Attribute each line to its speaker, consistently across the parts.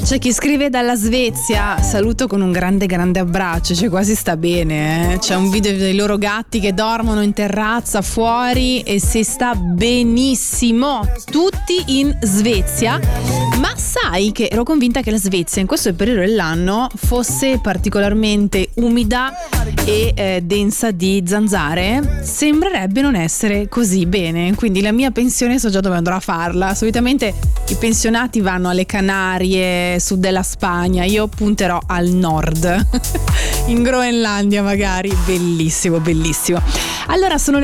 Speaker 1: C'è chi scrive dalla Svezia, saluto con un grande abbraccio, cioè quasi sta bene, eh? C'è un video dei loro gatti che dormono in terrazza fuori e si sta benissimo, tutti in Svezia. Ma sai che ero convinta che la Svezia in questo periodo dell'anno fosse particolarmente umida e densa di zanzare? Sembrerebbe non essere così bene, quindi la mia pensione so già dove andrò a farla. Solitamente i pensionati vanno alle Canarie, sud della Spagna, io punterò al nord in Groenlandia magari. Bellissimo. Allora sono le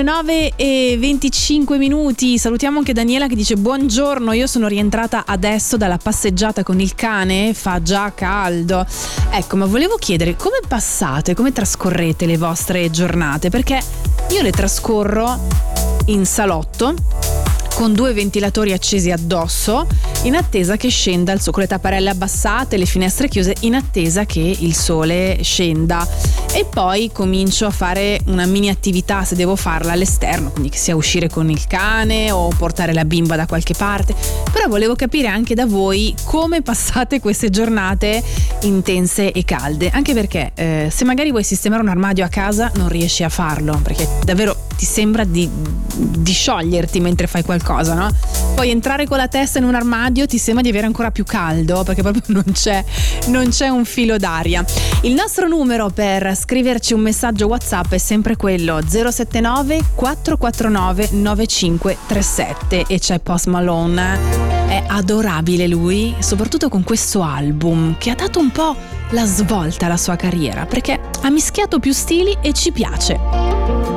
Speaker 1: 9:25. Salutiamo anche Daniela che dice: buongiorno, io sono rientrata adesso dalla passeggiata con il cane, fa già caldo. Ecco, ma volevo chiedere come passate, come trascorrete le vostre giornate, perché io le trascorro in salotto con 2 ventilatori accesi addosso, in attesa che scenda il sole, con le tapparelle abbassate, le finestre chiuse, in attesa che il sole scenda. E poi comincio a fare una mini attività, se devo farla, all'esterno, quindi che sia uscire con il cane o portare la bimba da qualche parte. Però volevo capire anche da voi come passate queste giornate intense e calde, anche perché se magari vuoi sistemare un armadio a casa non riesci a farlo, perché davvero ti sembra di scioglierti mentre fai qualcosa, no? Poi entrare con la testa in un armadio ti sembra di avere ancora più caldo, perché proprio non c'è un filo d'aria. Il nostro numero per scriverci un messaggio WhatsApp è sempre quello 079 449 9537 e c'è Post Malone. È adorabile lui, soprattutto con questo album che ha dato un po' la svolta alla sua carriera, perché ha mischiato più stili e ci piace.